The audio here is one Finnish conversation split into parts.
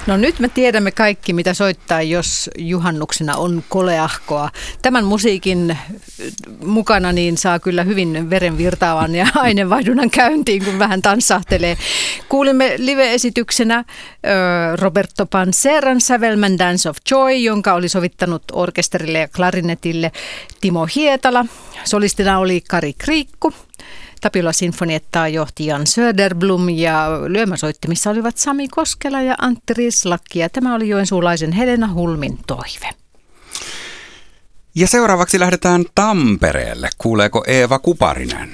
No nyt me tiedämme kaikki, mitä soittaa, jos juhannuksena on koleahkoa. Tämän musiikin mukana niin saa kyllä hyvin verenvirtaavan ja aineenvaihdunnan käyntiin, kun vähän tanssahtelee. Kuulimme live-esityksenä Roberto Panseran sävelmän Dance of Joy, jonka oli sovittanut orkesterille ja klarinetille Timo Hietala. Solistina oli Kari Kriikku. Tapiola sinfoniettaa johti Jan Söderblom ja lyömäsoittimissa olivat Sami Koskela ja Antti Rislakki. Ja tämä oli joensuulaisen Helena Hulmin toive. Ja seuraavaksi lähdetään Tampereelle. Kuuleeko Eeva Kuparinen?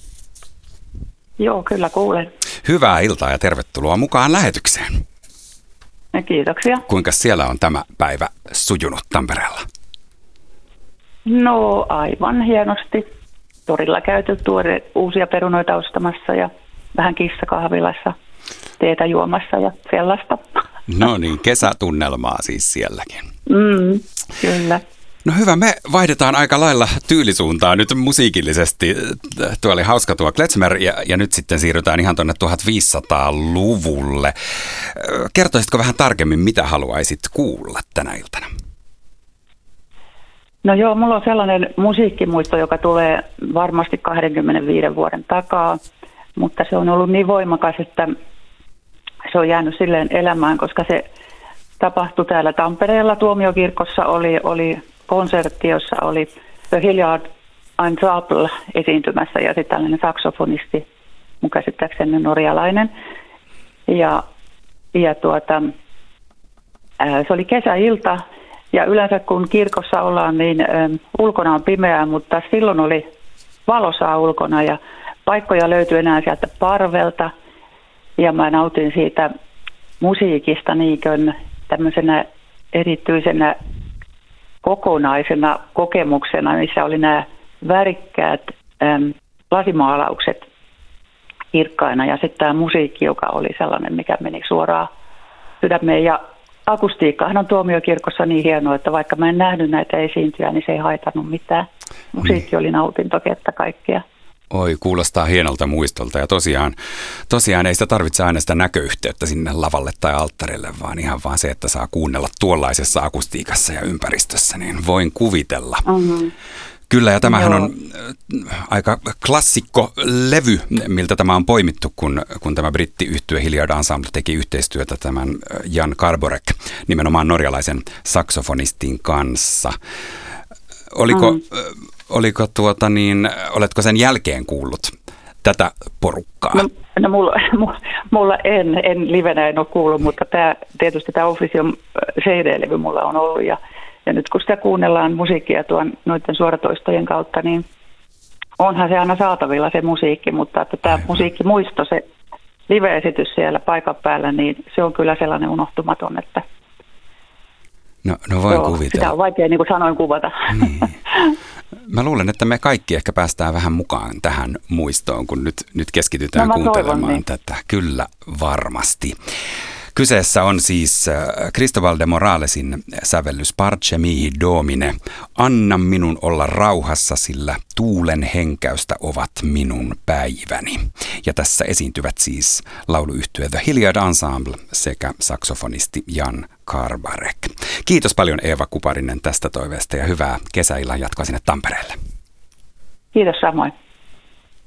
Joo, kyllä kuulen. Hyvää iltaa ja tervetuloa mukaan lähetykseen. Kiitoksia. Kuinka siellä on tämä päivä sujunut Tampereella? No aivan hienosti. Torilla käyty uusia perunoita ostamassa ja vähän kissakahvilassa teetä juomassa ja sellaista. No niin, kesätunnelmaa siis sielläkin. Kyllä. No hyvä, me vaihdetaan aika lailla tyylisuuntaa nyt musiikillisesti. Tuo oli hauska tuo Klezmer ja nyt sitten siirrytään ihan tuonne 1500-luvulle. Kertoisitko vähän tarkemmin, mitä haluaisit kuulla tänä iltana? No joo, mulla on sellainen musiikkimuisto, joka tulee varmasti 25 vuoden takaa, mutta se on ollut niin voimakas, että se on jäänyt silleen elämään, koska se tapahtui täällä Tampereella. Tuomiokirkossa oli konsertti, jossa oli The Hilliard Ensemble esiintymässä ja sitten tällainen saksofonisti, mun käsittääkseni norjalainen. Se oli kesäilta. Ja yleensä kun kirkossa ollaan, niin ulkona on pimeää, mutta silloin oli valosaa ulkona ja paikkoja löytyi enää sieltä parvelta. Ja mä nautin siitä musiikista niinkön tämmöisenä erityisenä kokonaisena kokemuksena, missä oli nämä värikkäät lasimaalaukset kirkkaina ja sitten tämä musiikki, joka oli sellainen, mikä meni suoraan sydämeen. Ja akustiikkahan on Tuomiokirkossa niin hienoa, että vaikka mä en nähnyt näitä esiintyjä, niin se ei haitannut mitään. Musiikki oli nautinto kerta kaikkea. Oi, kuulostaa hienolta muistolta ja tosiaan ei sitä tarvitse aina sitä näköyhteyttä sinne lavalle tai alttarille, vaan ihan vaan se, että saa kuunnella tuollaisessa akustiikassa ja ympäristössä, niin voin kuvitella. Mm-hmm. Kyllä, ja tämähän on aika klassikko-levy, miltä tämä on poimittu, kun tämä brittiyhtye Hilliard Ensemble teki yhteistyötä tämän Jan Garborek, nimenomaan norjalaisen saksofonistin kanssa. Oletko sen jälkeen kuullut tätä porukkaa? No mulla en livenä en ole kuullut, mutta tietysti tämä Officium CD-levy mulla on ollut ja nyt kun sitä kuunnellaan musiikkia noiden suoratoistojen kautta, niin onhan se aina saatavilla se musiikki, mutta että tämä musiikkimuisto, se live-esitys siellä paikan päällä, niin se on kyllä sellainen unohtumaton, että No voin kuvitella. Sitä on vaikea niin kuin sanoin kuvata. Niin. Mä luulen, että me kaikki ehkä päästään vähän mukaan tähän muistoon, kun nyt keskitytään kuuntelemaan tätä. Kyllä, varmasti. Kyseessä on siis Cristobal de Moralesin sävellys Parce mihi domine. Anna minun olla rauhassa, sillä tuulen henkäystä ovat minun päiväni. Ja tässä esiintyvät siis lauluyhtye The Hilliard Ensemble sekä saksofonisti Jan Garbarek. Kiitos paljon Eeva Kuparinen tästä toiveesta ja hyvää kesäillan jatkoa sinne Tampereelle. Kiitos samoin.